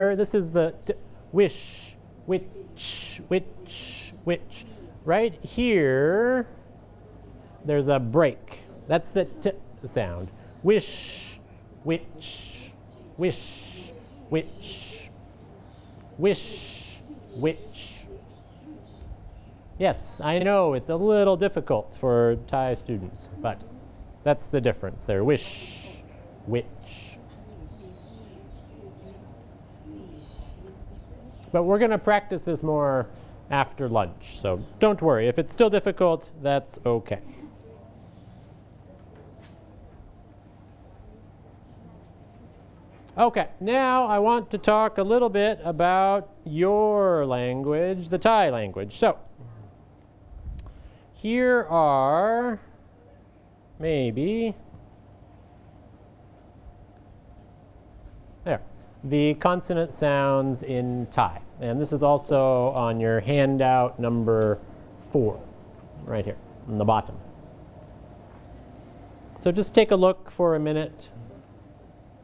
this is the wish, which. Right here, there's a break. That's the t sound. Wish, which, wish, which, wish, which. Yes, I know it's a little difficult for Thai students, but that's the difference there. Wish, which. But we're going to practice this more after lunch, so don't worry. If it's still difficult, that's okay. Okay, now I want to talk a little bit about your language, the Thai language. So here are maybe the consonant sounds in Thai. And this is also on your handout number 4, right here on the bottom. So just take a look for a minute